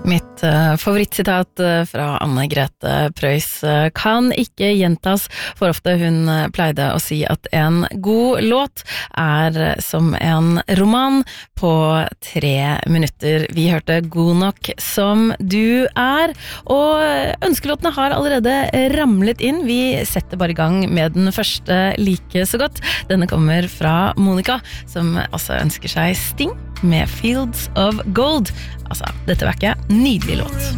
Mitt favorittsitat fra Anne-Grete Preus kan ikke gjentas for ofte. Hun pleide å si at en god låt som en roman på 3 minutter. Vi hørte God nok som du og ønskelåtene har allerede ramlet inn. Vi setter bare i gang med den første like så godt. Denne kommer fra Monica, som også ønsker seg Sting med Fields of Gold. Altså, dette var ikke nydelig låt.